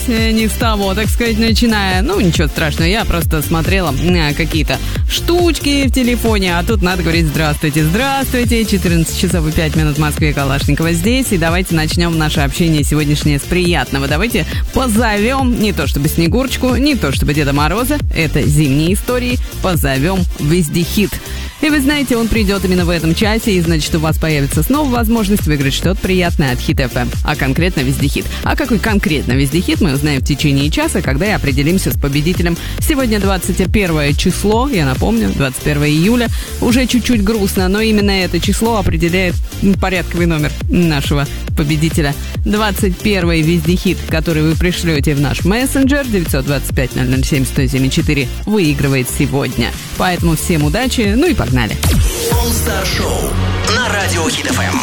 началось не с того, так сказать, начиная. Ну, ничего страшного, я просто смотрела какие-то штучки в телефоне, а тут надо говорить здравствуйте, здравствуйте. 14 часов и 5 минут в Москве, Калашникова здесь. И давайте начнем наше общение сегодняшнее с приятного. Давайте позовем не то чтобы Снегурочку, не то чтобы Деда Мороза, это зимние истории, позовем Вездехит. И вы знаете, он придет именно в этом часе, и значит, у вас появится снова возможность выиграть что-то приятное от Хит FM, а конкретно Вездехит. А какой конкретно Вездехит, мы узнаем в течение часа, когда и определимся с победителем. Сегодня 21 число, я напомню, 21 июля. Уже чуть-чуть грустно, но именно это число определяет порядковый номер нашего победителя. 21 Вездехит, который вы пришлете в наш мессенджер 925-007-1074, выигрывает сегодня. Поэтому всем удачи, ну и погнали. All Star Show на радио Хит FM.